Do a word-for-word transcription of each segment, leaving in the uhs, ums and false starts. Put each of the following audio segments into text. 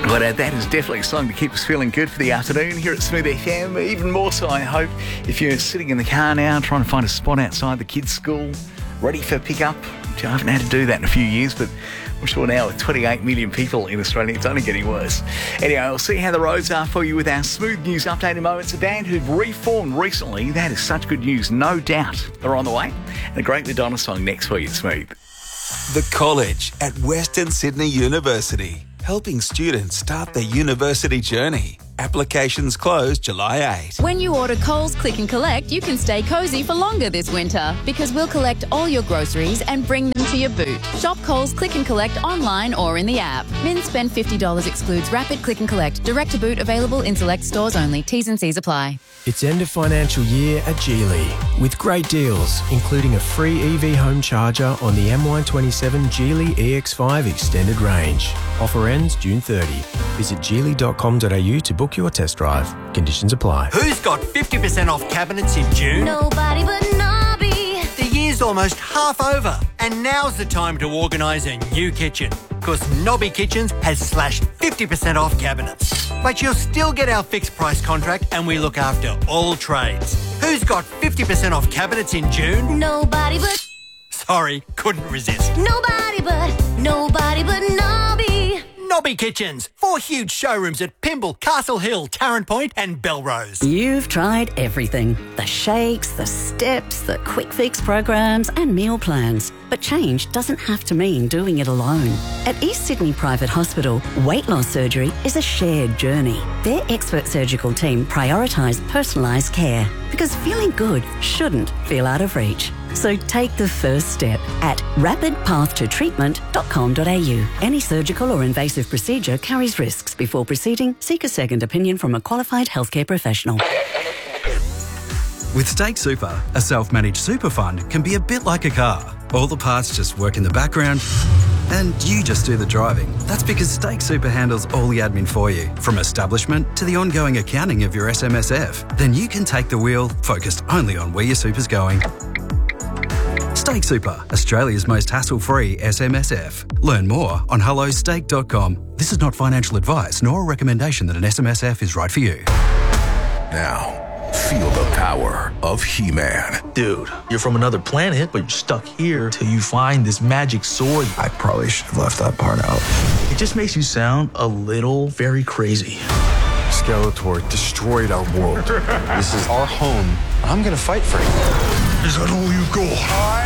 But uh, that is definitely something to keep us feeling good for the afternoon here at Smooth F M. Even more so, I hope, if you're sitting in the car now trying to find a spot outside the kids' school, ready for pickup. I haven't had to do that in a few years, but I'm sure now with twenty-eight million people in Australia, it's only getting worse. Anyway, we'll see how the roads are for you with our Smooth News update in moments. A band who've reformed recently, that is such good news, no doubt. They're on the way. And a great Madonna song next for you, Smooth. The College at Western Sydney University, helping students start their university journey. Applications close July eighth. When you order Coles Click and Collect, you can stay cosy for longer this winter because we'll collect all your groceries and bring them to your boot. Shop Coles Click and Collect online or in the app. Min spend fifty dollars excludes rapid click and collect. Direct to boot available in select stores only. T's and C's apply. It's end of financial year at Geely with great deals, including a free E V home charger on the M Y twenty-seven Geely E X five Extended Range. Offer ends June thirtieth. Visit geely dot com dot a u to book your test drive. Conditions apply. Who's got fifty percent off cabinets in June? Nobody but Nobby. The year's almost half over, and now's the time to organise a new kitchen. Because Nobby Kitchens has slashed fifty percent off cabinets. But you'll still get our fixed price contract and we look after all trades. Who's got fifty percent off cabinets in June? Nobody but... Sorry, couldn't resist. Nobody but... Nobody but Nobby. Nobby Kitchens. Four huge showrooms at Pymble, Castle Hill, Tarrant Point and Belrose. You've tried everything. The shakes, the steps, the quick fix programs and meal plans. But change doesn't have to mean doing it alone. At East Sydney Private Hospital, weight loss surgery is a shared journey. Their expert surgical team prioritise personalised care because feeling good shouldn't feel out of reach. So take the first step at rapid path to treatment dot com dot a u. Any surgical or invasive procedure carries risks. Before proceeding, seek a second opinion from a qualified healthcare professional. With Stake Super, a self-managed super fund can be a bit like a car. All the parts just work in the background and you just do the driving. That's because Stake Super handles all the admin for you, from establishment to the ongoing accounting of your S M S F. Then you can take the wheel, focused only on where your super's going. Stake Super, Australia's most hassle-free S M S F. Learn more on hello stake dot com. This is not financial advice nor a recommendation that an S M S F is right for you. Now, feel the power of He-Man. Dude, you're from another planet, but you're stuck here till you find this magic sword. I probably should have left that part out. It just makes you sound a little very crazy. Skeletor destroyed our world. This is our home. I'm gonna fight for you. Is that all you got? I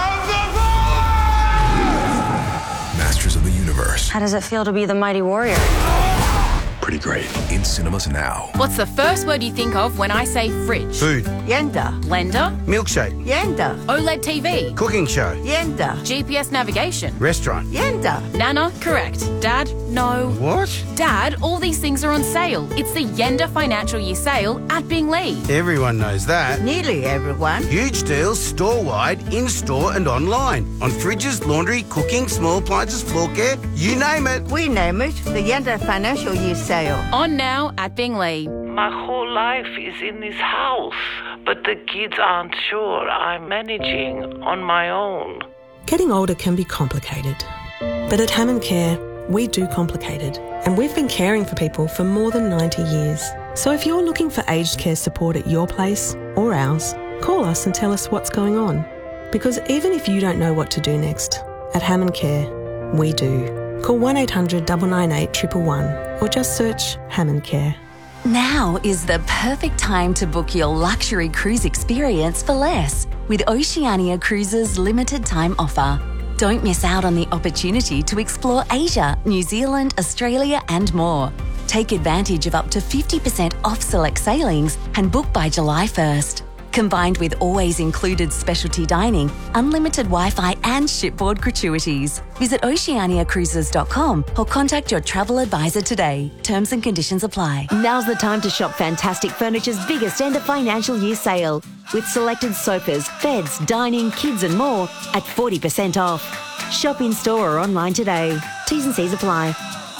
have the power! Masters of the Universe. How does it feel to be the mighty warrior? Pretty great. In cinemas now. What's the first word you think of when I say fridge? Food. Yenda. Blender. Milkshake. Yenda. OLED T V. Cooking show. Yenda. G P S navigation. Restaurant. Yenda. Nana, correct. Dad, no. What? Dad, all these things are on sale. It's the Yenda Financial Year Sale at Binglee. Everyone knows that. Nearly everyone. Huge deals store-wide, in-store and online. On fridges, laundry, cooking, small appliances, floor care, you name it. We name it the Yenda Financial Year Sale. On now at Binglee. My whole life is in this house, but the kids aren't sure I'm managing on my own. Getting older can be complicated, but at Hammond Care, we do complicated, and we've been caring for people for more than ninety years. So if you're looking for aged care support at your place or ours, call us and tell us what's going on. Because even if you don't know what to do next, at Hammond Care, we do. Call one eight hundred nine nine eight one one one or just search Hammond Care. Now is the perfect time to book your luxury cruise experience for less with Oceania Cruises' limited time offer. Don't miss out on the opportunity to explore Asia, New Zealand, Australia and more. Take advantage of up to fifty percent off select sailings and book by July first. Combined with always included specialty dining, unlimited Wi-Fi and shipboard gratuities. Visit oceania cruises dot com or contact your travel advisor today. Terms and conditions apply. Now's the time to shop Fantastic Furniture's biggest end of financial year sale. With selected sofas, beds, dining, kids and more at forty percent off. Shop in store or online today. T's and C's apply.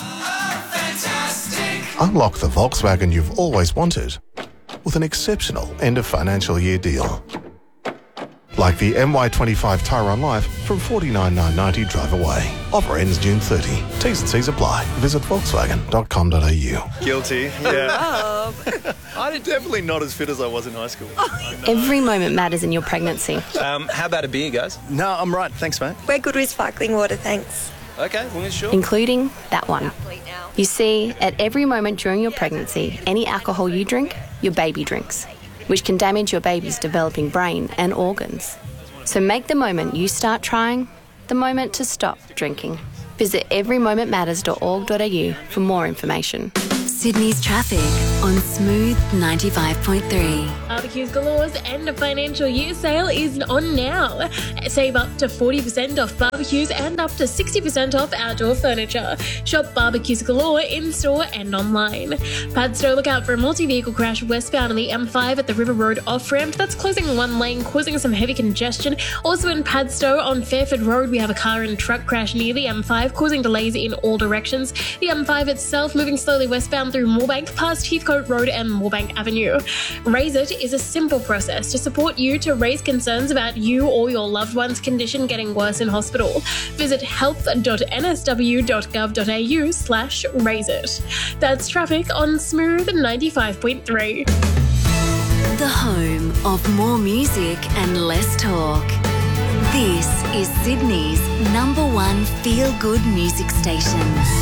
Unlock the Volkswagen you've always wanted with an exceptional end of financial year deal. Like the M Y twenty-five Tyron Life from forty-nine thousand nine hundred ninety drive away. Offer ends June thirtieth. T's and C's apply. Visit volkswagen dot com dot a u. Guilty, yeah. I'm definitely not as fit as I was in high school. Every moment matters in your pregnancy. Um, how about a beer, guys? No, I'm right. Thanks, mate. We're good with sparkling water, thanks. Okay, well, sure. Including that one. You see, at every moment during your pregnancy, any alcohol you drink, your baby drinks, which can damage your baby's developing brain and organs. So make the moment you start trying the moment to stop drinking. Visit every moment matters dot org dot a u for more information. Sydney's traffic on Smooth ninety-five point three. Barbecues Galore's end of financial year sale is on now. Save up to forty percent off barbecues and up to sixty percent off outdoor furniture. Shop Barbecues Galore in-store and online. Padstow, look out for a multi-vehicle crash westbound on the M five at the River Road off-ramp. That's closing one lane, causing some heavy congestion. Also in Padstow on Fairford Road, we have a car and truck crash near the M five, causing delays in all directions. The M five itself moving slowly westbound through Moorebank, past Heathcote Road and Moorebank Avenue. Raise It is a simple process to support you to raise concerns about you or your loved one's condition getting worse in hospital. Visit health dot n s w dot gov dot a u slash raise it. That's traffic on Smooth ninety-five point three. The home of more music and less talk. This is Sydney's number one feel-good music station.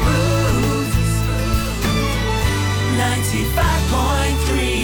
ninety-five point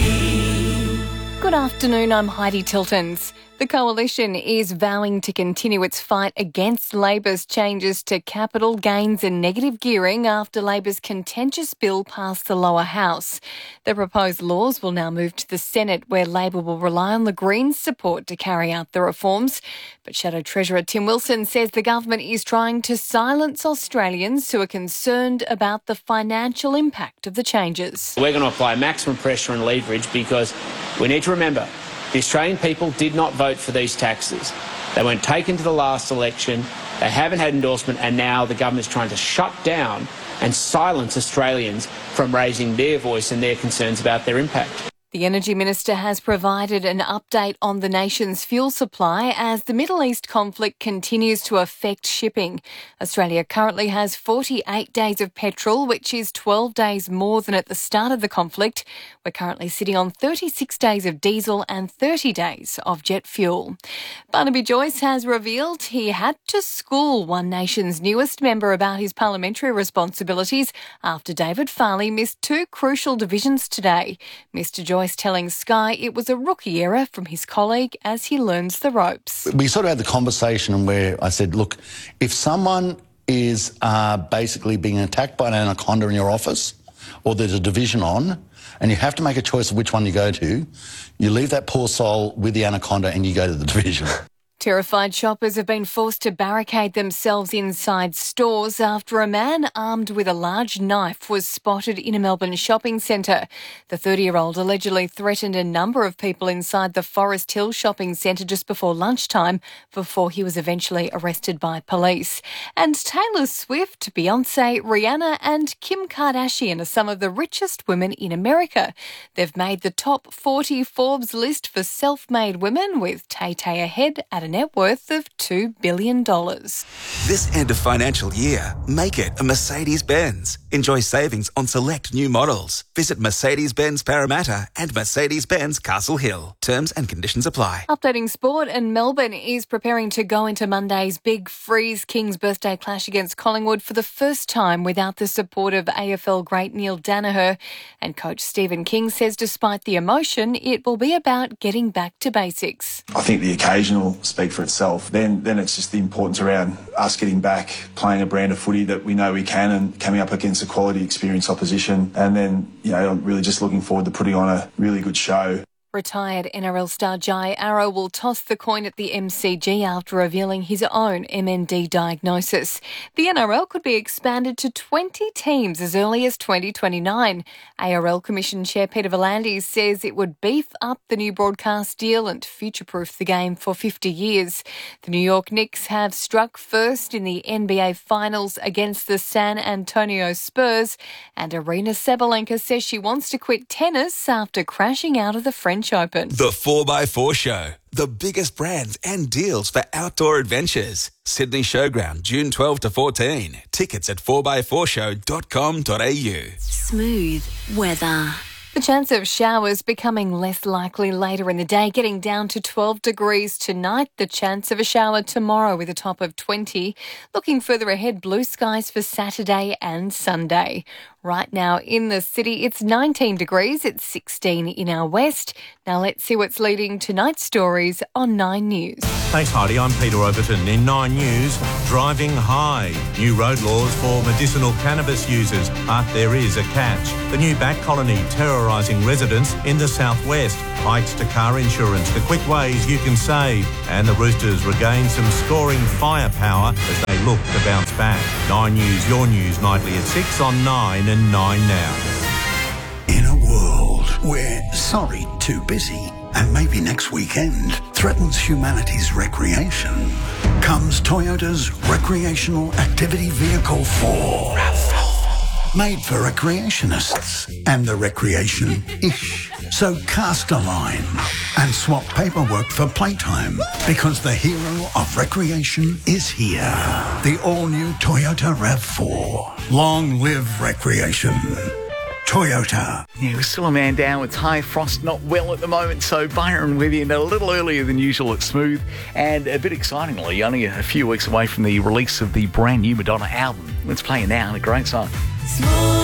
three. Good afternoon, I'm Heidi Tiltons. The Coalition is vowing to continue its fight against Labor's changes to capital gains and negative gearing after Labor's contentious bill passed the lower house. The proposed laws will now move to the Senate, where Labor will rely on the Greens' support to carry out the reforms. But Shadow Treasurer Tim Wilson says the government is trying to silence Australians who are concerned about the financial impact of the changes. We're going to apply maximum pressure and leverage because we need to remember the Australian people did not vote for these taxes. They weren't taken to the last election, they haven't had endorsement, and now the government is trying to shut down and silence Australians from raising their voice and their concerns about their impact. The Energy Minister has provided an update on the nation's fuel supply as the Middle East conflict continues to affect shipping. Australia currently has forty-eight days of petrol, which is twelve days more than at the start of the conflict. We're currently sitting on thirty-six days of diesel and thirty days of jet fuel. Barnaby Joyce has revealed he had to school One Nation's newest member about his parliamentary responsibilities after David Farley missed two crucial divisions today. Mister Joyce telling Sky it was a rookie error from his colleague as he learns the ropes. We sort of had the conversation where I said, look, if someone is uh, basically being attacked by an anaconda in your office, or there's a division on, and you have to make a choice of which one you go to, you leave that poor soul with the anaconda and you go to the division. Terrified shoppers have been forced to barricade themselves inside stores after a man armed with a large knife was spotted in a Melbourne shopping centre. The thirty-year-old allegedly threatened a number of people inside the Forest Hill shopping centre just before lunchtime before he was eventually arrested by police. And Taylor Swift, Beyonce, Rihanna and Kim Kardashian are some of the richest women in America. They've made the top forty Forbes list for self-made women, with Tay-Tay ahead at a net worth of two billion dollars. This end of financial year, make it a Mercedes-Benz. Enjoy savings on select new models. Visit Mercedes-Benz Parramatta and Mercedes-Benz Castle Hill. Terms and conditions apply. Updating sport, and Melbourne is preparing to go into Monday's big Freeze Kings birthday clash against Collingwood for the first time without the support of A F L great Neil Danaher. And coach Stephen King says despite the emotion, it will be about getting back to basics. I think the occasional speak for itself. Then then it's just the importance around us getting back, playing a brand of footy that we know we can, and coming up against a quality experienced opposition. And then, you know, I'm really just looking forward to putting on a really good show. Retired N R L star Jai Arrow will toss the coin at the M C G after revealing his own M N D diagnosis. The N R L could be expanded to twenty teams as early as twenty twenty-nine. A R L Commission Chair Peter V'landys says it would beef up the new broadcast deal and future-proof the game for fifty years. The New York Knicks have struck first in the N B A Finals against the San Antonio Spurs, and Aryna Sabalenka says she wants to quit tennis after crashing out of the French French Open. The four by four Show. The biggest brands and deals for outdoor adventures. Sydney Showground, June twelfth to fourteen. Tickets at four by four show dot com dot a u. Smooth weather. The chance of showers becoming less likely later in the day, getting down to twelve degrees tonight. The chance of a shower tomorrow with a top of twenty. Looking further ahead, blue skies for Saturday and Sunday. Right now in the city, it's nineteen degrees. It's sixteen in our west. Now let's see what's leading tonight's stories on Nine News. Thanks, Heidi. I'm Peter Overton. In Nine News, driving high. New road laws for medicinal cannabis users. But there is a catch. The new bat colony terrorising residents in the southwest. Hikes to car insurance. The quick ways you can save. And the Roosters regain some scoring firepower as they look to bounce back. Nine News, your news nightly at six on Nine and Nine now. In a world where sorry, too busy, and maybe next weekend threatens humanity's recreation, comes Toyota's recreational activity vehicle four. RAV four. Made for recreationists and the recreation-ish. So cast a line and swap paperwork for playtime, because the hero of recreation is here. The all-new Toyota RAV four. Long live recreation. Toyota. Yeah, we're still a man down with Thai frost, not well at the moment, so Byron with you a little earlier than usual at Smooth, and a bit excitingly, only a few weeks away from the release of the brand new Madonna album. Let's play it now, a great song.